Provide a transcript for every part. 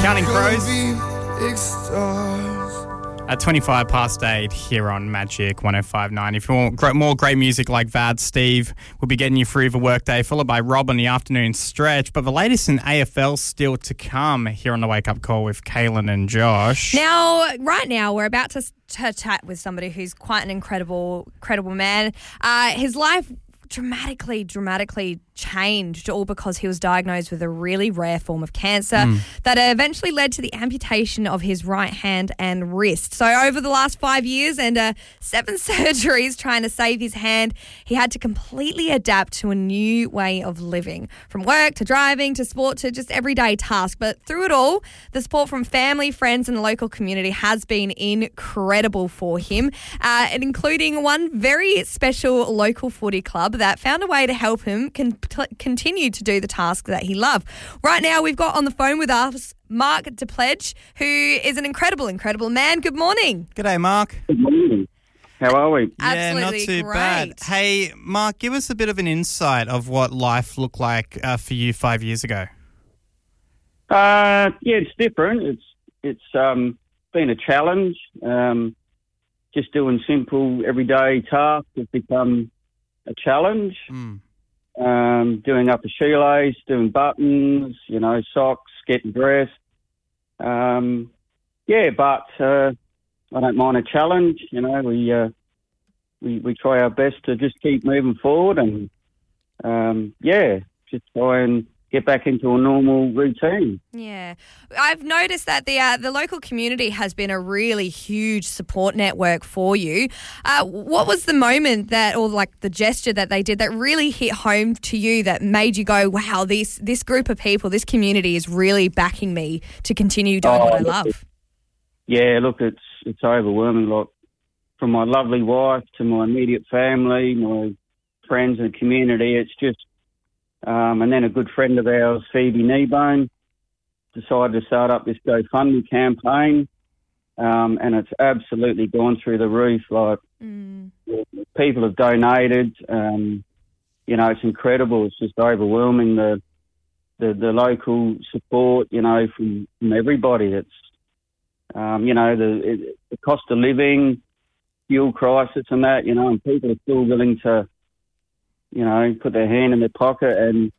Counting Crows at 25 past 8 here on Magic 105.9. If you want more great music like that, Steve will be getting you through the workday, followed by Rob on the afternoon stretch. But the latest in AFL still to come here on the Wake Up Call with Kaylin and Josh. Now, right now, we're about to chat with somebody who's quite an incredible man. His life dramatically changed, all because he was diagnosed with a really rare form of cancer that eventually led to the amputation of his right hand and wrist. So over the last 5 years and 7 surgeries trying to save his hand, he had to completely adapt to a new way of living, from work to driving to sport to just everyday tasks. But through it all, the support from family, friends and the local community has been incredible for him, and including one very special local footy club that found a way to help him continue to do the task that he loved. Right now, we've got on the phone with us Mark DePledge, who is an incredible man. Good morning. G'day, Mark. Good morning. How are we? Absolutely not too great. bad. Hey, Mark, give us a bit of an insight of what life looked like for you 5 years ago. Yeah, it's different. It's been a challenge. Just doing simple everyday tasks has become a challenge. Doing upper shoelace, doing buttons, socks, getting dressed. But I don't mind a challenge. We try our best to just keep moving forward and just try and get back into a normal routine. Yeah. I've noticed that the local community has been a really huge support network for you. What was the moment the gesture that they did that really hit home to you that made you go, wow, this group of people, this community is really backing me to continue doing what I love? Yeah, look, it's overwhelming. Like, from my lovely wife to my immediate family, my friends and community, it's just and then a good friend of ours, Phoebe Kneebone, decided to start up this GoFundMe campaign, and it's absolutely gone through the roof. Like, people have donated. It's incredible. It's just overwhelming, the local support, from everybody. It's, the cost of living, fuel crisis and that, and people are still willing to, put their hand in their pocket and,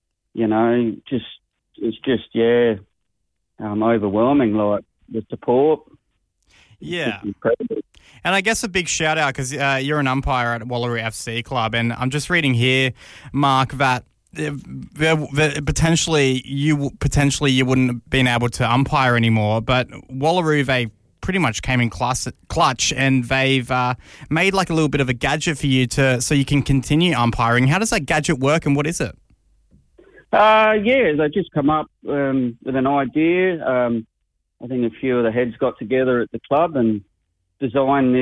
overwhelming, like, the support. Yeah. It's incredible. And I guess a big shout out because you're an umpire at Wallaroo FC Club, and I'm just reading here, Mark, that potentially you wouldn't have been able to umpire anymore, but Wallaroo, they pretty much came in clutch, and they've made like a little bit of a gadget for you so you can continue umpiring. How does that gadget work, and what is it? They just come up with an idea. I think a few of the heads got together at the club and designed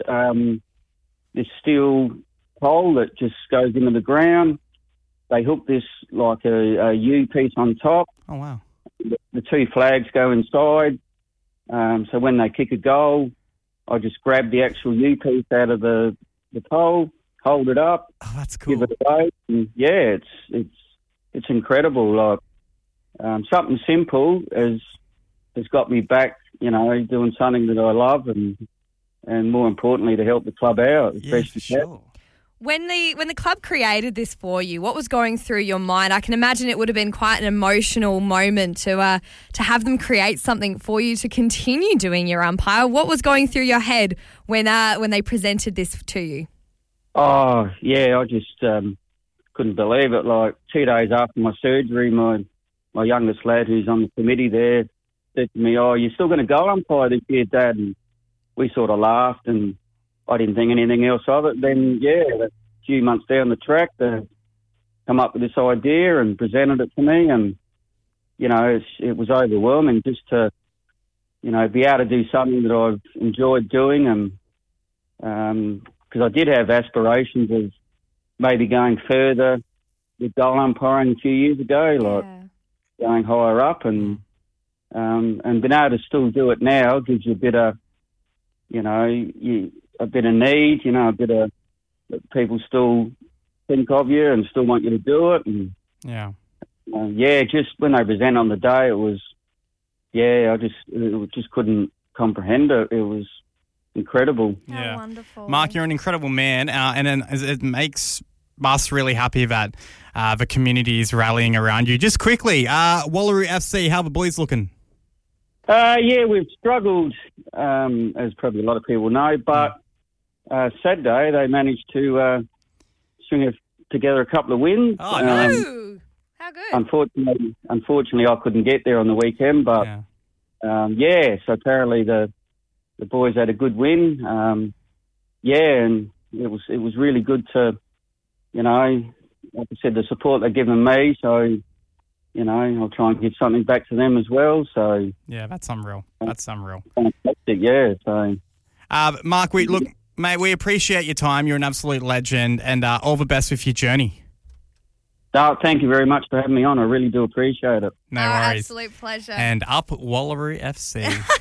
this steel pole that just goes into the ground. They hook this like a U piece on top. Oh, wow. The 2 flags go inside. So when they kick a goal, I just grab the actual U piece out of the pole, hold it up. Oh, that's cool. Give it a go. And it's incredible. Like, something simple has got me back, doing something that I love and more importantly to help the club out. Yeah, for sure. When the club created this for you, what was going through your mind? I can imagine it would have been quite an emotional moment to have them create something for you to continue doing your umpire. What was going through your head when they presented this to you? Oh, yeah, I just couldn't believe it. Like, 2 days after my surgery, my youngest lad, who's on the committee there, said to me, "Oh, you're still going to go umpire this year, Dad?" And we sort of laughed, and I didn't think anything else of it. Then, a few months down the track, they come up with this idea and presented it to me, and it was overwhelming just to be able to do something that I've enjoyed doing, and because I did have aspirations of maybe going further with goal umpiring a few years ago, like going higher up, and being able to still do it now gives you a bit of, a bit of need, a bit of people still think of you and still want you to do it. And just when they present on the day, it was I just couldn't comprehend it. It was incredible. How wonderful. Mark, you're an incredible man, and it makes us really happy that the community is rallying around you. Just quickly, Wallaroo FC, how are the boys looking? We've struggled, as probably a lot of people know, but Saturday they managed to string together a couple of wins. Oh, nice. Ooh, how good. Unfortunately, I couldn't get there on the weekend, but so apparently the boys had a good win. And it was really good to, like I said, the support they've given me. So, I'll try and give something back to them as well. So yeah, that's unreal. That's unreal. Fantastic, yeah. So, Mark, mate, we appreciate your time. You're an absolute legend, and all the best with your journey. Thank you very much for having me on. I really do appreciate it. No worries. Absolute pleasure. And up Wallaroo FC.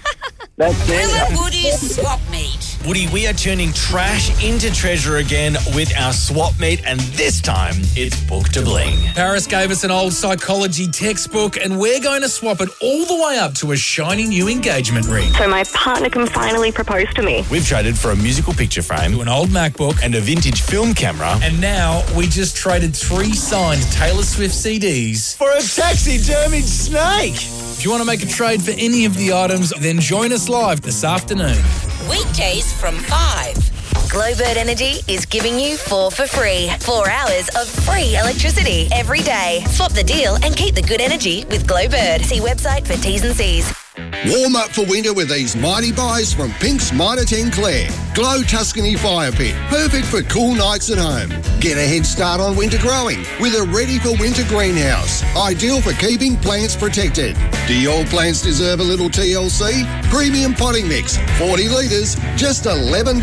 That's Will it. and Woody's Swap Meet. Woody, we are turning trash into treasure again with our swap meet, and this time it's Book to Bling. Paris gave us an old psychology textbook, and we're going to swap it all the way up to a shiny new engagement ring. So my partner can finally propose to me. We've traded for a musical picture frame, to an old MacBook, and a vintage film camera. And now we just traded 3 signed Taylor Swift CDs for a taxidermied snake. If you want to make a trade for any of the items, then join us live this afternoon. Weekdays from 5. Glowbird Energy is giving you 4 for free. 4 hours of free electricity every day. Swap the deal and keep the good energy with Glowbird. See website for T's and C's. Warm up for winter with these mighty buys from Pink's Mitre 10 Clare. Glow Tuscany Fire Pit, perfect for cool nights at home. Get a head start on winter growing with a ready-for-winter greenhouse, ideal for keeping plants protected. Do your plants deserve a little TLC? Premium potting mix, 40 litres, just $11.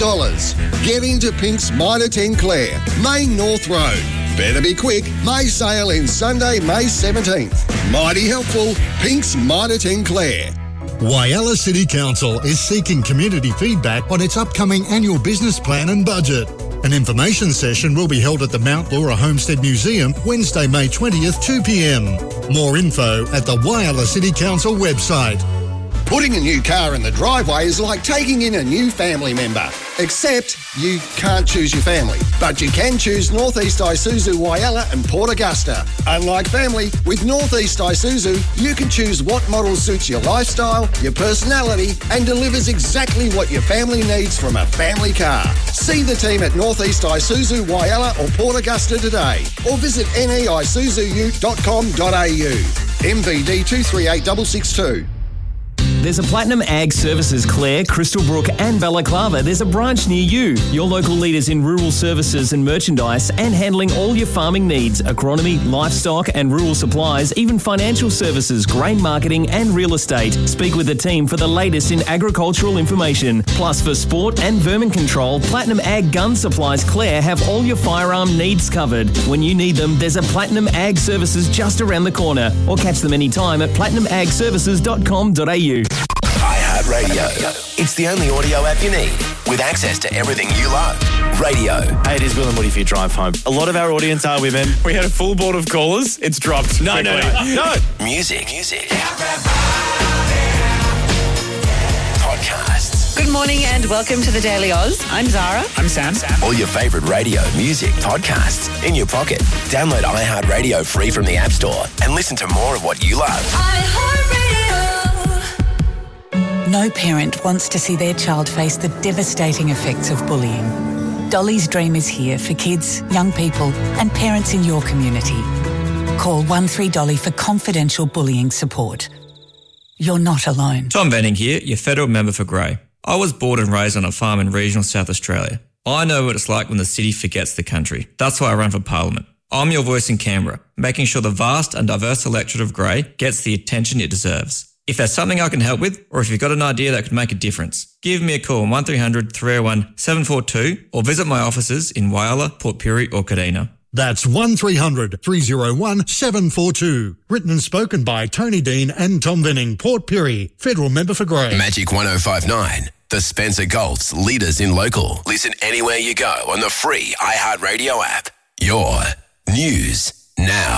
Get into Pink's Mitre 10 Clare, Main North Road. Better be quick, May sale in Sunday, May 17th. Mighty helpful, Pink's Mitre 10 Clare. Whyalla City Council is seeking community feedback on its upcoming annual business plan and budget. An information session will be held at the Mount Laura Homestead Museum Wednesday, May 20th, 2 p.m. More info at the Whyalla City Council website. Putting a new car in the driveway is like taking in a new family member. Except you can't choose your family, but you can choose Northeast Isuzu Whyalla and Port Augusta. Unlike family, with Northeast Isuzu, you can choose what model suits your lifestyle, your personality, and delivers exactly what your family needs from a family car. See the team at Northeast Isuzu Whyalla or Port Augusta today, or visit neisuzu.com.au. MVD 238662. There's a Platinum Ag Services Clare, Crystal Brook and Balaclava. There's a branch near you. Your local leaders in rural services and merchandise and handling all your farming needs, agronomy, livestock and rural supplies, even financial services, grain marketing and real estate. Speak with the team for the latest in agricultural information. Plus for sport and vermin control, Platinum Ag Gun Supplies Clare have all your firearm needs covered. When you need them, there's a Platinum Ag Services just around the corner, or catch them anytime at platinumagservices.com.au. iHeartRadio. It's the only audio app you need with access to everything you love. Radio. Hey, it is Will and Woody for your drive home. A lot of our audience are women. We had a full board of callers. It's dropped. No. Music. Podcasts. Good morning and welcome to the Daily Oz. I'm Zara. I'm Sam. All your favourite radio, music, podcasts in your pocket. Download iHeartRadio free from the App Store and listen to more of what you love. No parent wants to see their child face the devastating effects of bullying. Dolly's Dream is here for kids, young people and parents in your community. Call 13Dolly for confidential bullying support. You're not alone. Tom Benning here, your federal member for Grey. I was born and raised on a farm in regional South Australia. I know what it's like when the city forgets the country. That's why I run for Parliament. I'm your voice in Canberra, making sure the vast and diverse electorate of Grey gets the attention it deserves. If there's something I can help with, or if you've got an idea that could make a difference, give me a call on 1300 301 742 or visit my offices in Whyalla, Port Pirie or Kadina. That's 1300 301 742. Written and spoken by Tony Dean and Tom Benning, Port Pirie, federal member for Grey. Magic 105.9. The Spencer Golf's leaders in local. Listen anywhere you go on the free iHeartRadio app. Your news now.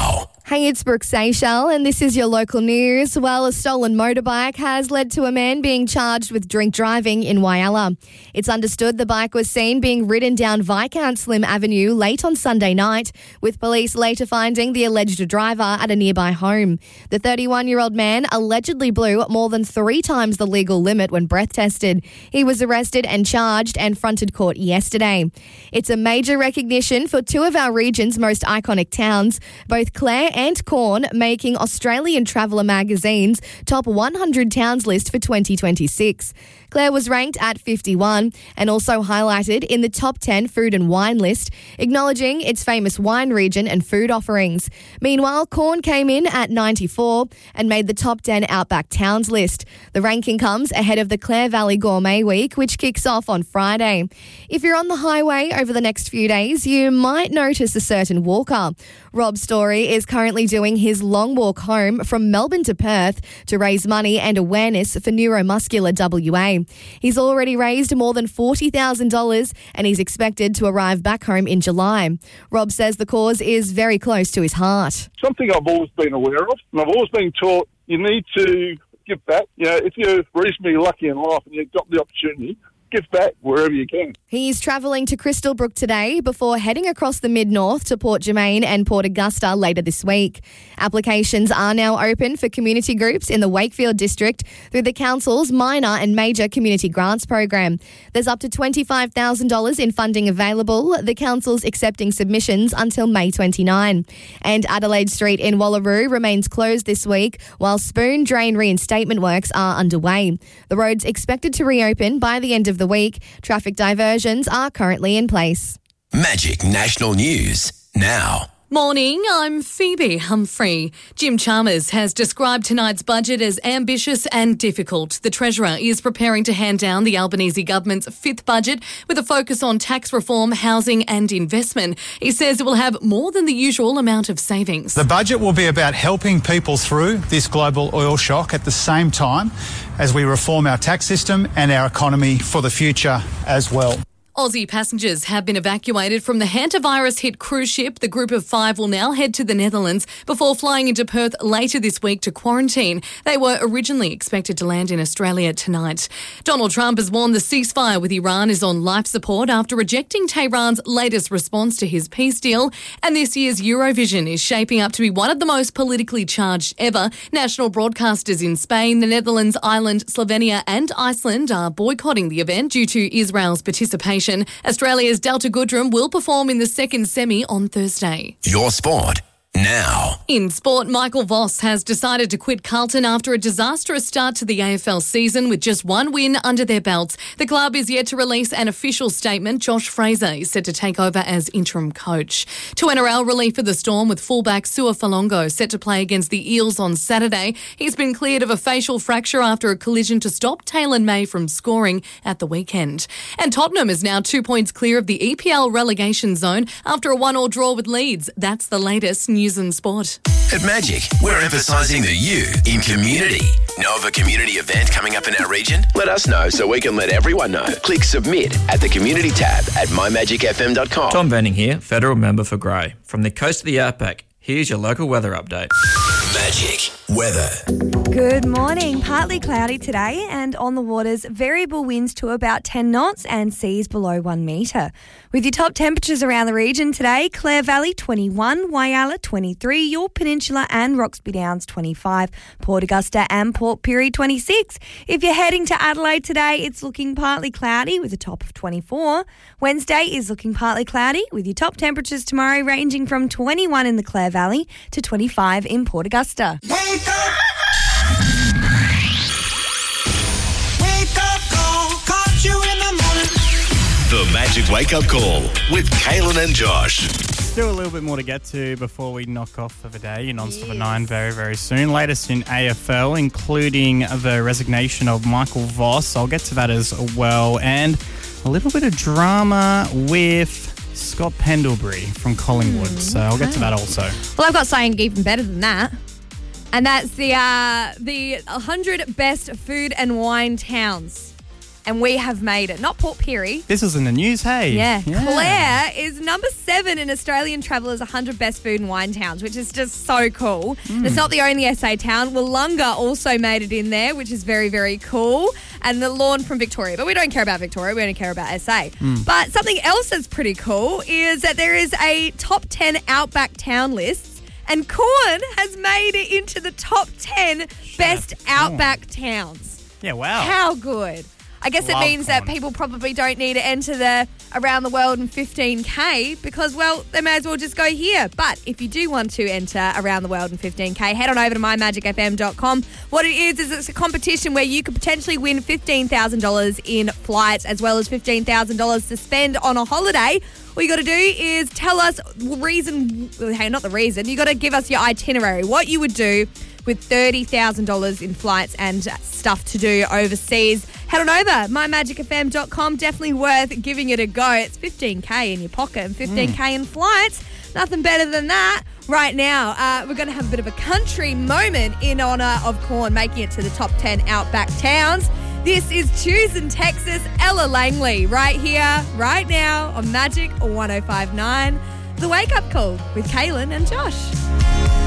Hey, it's Brooke Seychelles, and this is your local news. Well, a stolen motorbike has led to a man being charged with drink driving in Whyalla. It's understood the bike was seen being ridden down Viscount Slim Avenue late on Sunday night, with police later finding the alleged driver at a nearby home. The 31-year-old man allegedly blew more than 3 times the legal limit when breath tested. He was arrested and charged and fronted court yesterday. It's a major recognition for 2 of our region's most iconic towns, both Clare and Corn, making Australian Traveller magazine's top 100 towns list for 2026. Clare was ranked at 51 and also highlighted in the top 10 food and wine list, acknowledging its famous wine region and food offerings. Meanwhile, Corn came in at 94 and made the top 10 outback towns list. The ranking comes ahead of the Clare Valley Gourmet Week, which kicks off on Friday. If you're on the highway over the next few days, you might notice a certain walker. Rob Story is currently doing his long walk home from Melbourne to Perth to raise money and awareness for Neuromuscular WA. He's already raised more than $40,000 and he's expected to arrive back home in July. Rob says the cause is very close to his heart. Something I've always been aware of, and I've always been taught you need to give back. You know, if you're reasonably lucky in life and you've got the opportunity, give back wherever you can. He's travelling to Crystal Brook today before heading across the mid-north to Port Germain and Port Augusta later this week. Applications are now open for community groups in the Wakefield district through the council's minor and major community grants program. There's up to $25,000 in funding available. The council's accepting submissions until May 29. And Adelaide Street in Wallaroo remains closed this week while spoon drain reinstatement works are underway. The road's expected to reopen by the end of the week. Traffic diversions are currently in place. Magic National News now. Morning, I'm Phoebe Humphrey. Jim Chalmers has described tonight's budget as ambitious and difficult. The Treasurer is preparing to hand down the Albanese government's 5th budget with a focus on tax reform, housing and investment. He says it will have more than the usual amount of savings. The budget will be about helping people through this global oil shock at the same time as we reform our tax system and our economy for the future as well. Aussie passengers have been evacuated from the hantavirus-hit cruise ship. The group of 5 will now head to the Netherlands before flying into Perth later this week to quarantine. They were originally expected to land in Australia tonight. Donald Trump has warned the ceasefire with Iran is on life support after rejecting Tehran's latest response to his peace deal. And this year's Eurovision is shaping up to be one of the most politically charged ever. National broadcasters in Spain, the Netherlands, Ireland, Slovenia and Iceland are boycotting the event due to Israel's participation. Australia's Delta Goodrem will perform in the second semi on Thursday. Your sport now. In sport, Michael Voss has decided to quit Carlton after a disastrous start to the AFL season with just 1 win under their belts. The club is yet to release an official statement. Josh Fraser is set to take over as interim coach. To NRL relief for the Storm with fullback Sua Falongo set to play against the Eels on Saturday. He's been cleared of a facial fracture after a collision to stop Taylor May from scoring at the weekend. And Tottenham is now 2 points clear of the EPL relegation zone after a 1-1 draw with Leeds. That's the latest news and sport. At Magic, we're emphasising the you in community. Know of a community event coming up in our region? Let us know so we can let everyone know. Click submit at the community tab at mymagicfm.com. Tom Venning here, federal member for Grey. From the coast to the outback, here's your local weather update. Magic weather. Good morning. Partly cloudy today and on the waters, variable winds to about 10 knots and seas below 1 metre. With your top temperatures around the region today, Clare Valley 21, Whyalla 23, York Peninsula and Roxby Downs 25, Port Augusta and Port Pirie 26. If you're heading to Adelaide today, it's looking partly cloudy with a top of 24. Wednesday is looking partly cloudy with your top temperatures tomorrow ranging from 21 in the Clare Valley to 25 in Port Augusta. Wake up! Wake up call, caught you in the morning. The Magic Wake Up Call with Kaylin and Josh. Still a little bit more to get to before we knock off for the day. You're non-stop at 9 very, very soon. Latest in AFL, including the resignation of Michael Voss. I'll get to that as well. And a little bit of drama with Scott Pendlebury from Collingwood. So I'll get to that also. Well, I've got something even better than that. And that's the 100 best food and wine towns. and we have made it. Not Port Pirie. This was in the news, hey? Yeah. Clare is number 7 in Australian Traveller's 100 Best Food and Wine Towns, which is just so cool. It's not the only SA town. Wollonga also made it in there, which is very, very cool. And the Lawn from Victoria. But we don't care about Victoria. We only care about SA. But something else that's pretty cool is that there is a top 10 outback town list, and Corn has made it into the top 10 best outback towns. Yeah, wow. How good. I guess it means that people probably don't need to enter the Around the World in 15K because, well, they may as well just go here. But if you do want to enter Around the World in 15K, head on over to mymagicfm.com. What it is it's a competition where you could potentially win $15,000 in flights as well as $15,000 to spend on a holiday. All you got to do is tell us you got to give us your itinerary, what you would do with $30,000 in flights and stuff to do overseas. Head on over, mymagicfm.com. Definitely worth giving it a go. It's $15K in your pocket and $15K in flights. Nothing better than that. Right now, we're going to have a bit of a country moment in honour of Corn making it to the top 10 outback towns. This is Tucson, Texas, Ella Langley, right here, right now on Magic 105.9. The Wake Up Call with Kaylin and Josh.